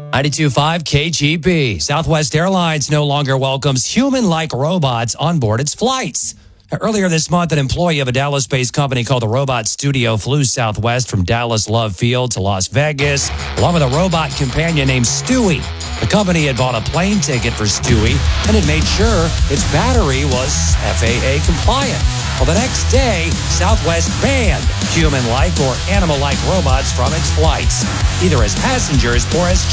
92.5 KGB. Southwest Airlines no longer welcomes human-like robots on board its flights. Earlier this month, an employee of a Dallas-based company called the Robot Studio flew Southwest from Dallas Love Field to Las Vegas, along with a robot companion named Stewie. The company had bought a plane ticket for Stewie and had made sure its battery was FAA compliant. Well, the next day, Southwest banned human-like or animal-like robots from its flights, either as passengers or as